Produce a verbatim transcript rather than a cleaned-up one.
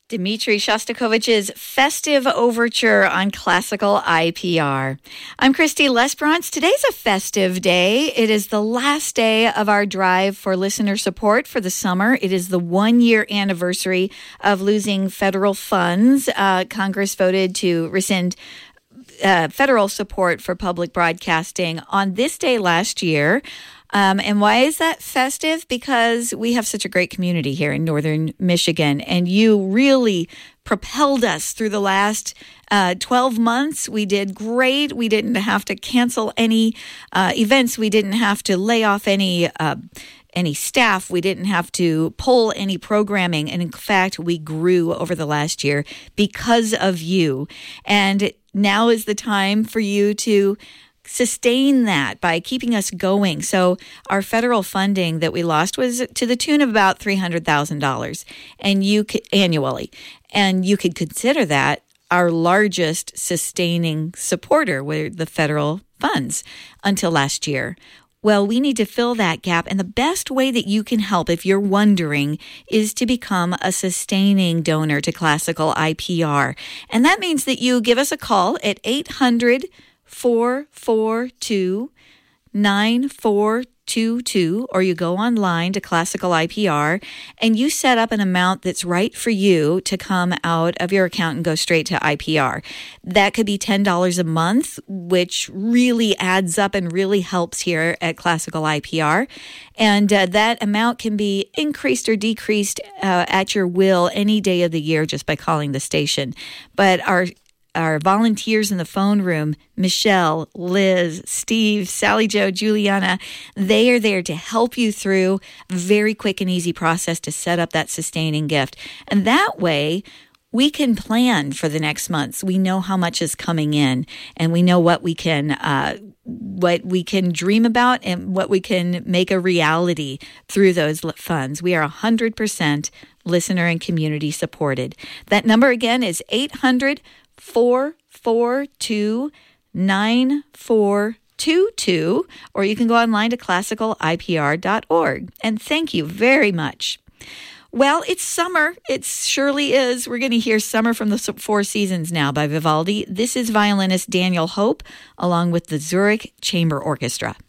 Dmitri Shostakovich's Festive Overture on Classical I P R. I'm Christy Lesperance. Today's a festive day. It is the last day of our drive for listener support for the summer. It is the one-year anniversary of losing federal funds. Uh, Congress voted to rescind uh, federal support for public broadcasting on this day last year. Um, and why is that festive? Because we have such a great community here in northern Michigan, and you really propelled us through the last uh, twelve months. We did great. We didn't have to cancel any uh, events. We didn't have to lay off any uh, any staff. We didn't have to pull any programming. And in fact, we grew over the last year because of you. And now is the time for you to sustain that by keeping us going. So our federal funding that we lost was to the tune of about three hundred thousand dollars and you could, annually. And you could consider that our largest sustaining supporter with the federal funds until last year. Well, we need to fill that gap. And the best way that you can help, if you're wondering, is to become a sustaining donor to Classical I P R. And that means that you give us a call at eight hundred, four four two, nine four two two, or you go online to Classical I P R and you set up an amount that's right for you to come out of your account and go straight to I P R. That could be ten dollars a month, which really adds up and really helps here at Classical I P R. And uh, that amount can be increased or decreased uh, at your will any day of the year just by calling the station. But our Our volunteers in the phone room, Michelle, Liz, Steve, Sally Jo, Juliana, they are there to help you through a very quick and easy process to set up that sustaining gift. And that way, we can plan for the next months. We know how much is coming in, and we know what we can uh, what we can dream about and what we can make a reality through those funds. We are one hundred percent listener and community supported. That number again is eight hundred, four four two, nine four two two, or you can go online to classical I P R dot org. And thank you very much. Well, it's summer. It surely is. We're going to hear Summer from the Four Seasons now by Vivaldi. This is violinist Daniel Hope, along with the Zurich Chamber Orchestra.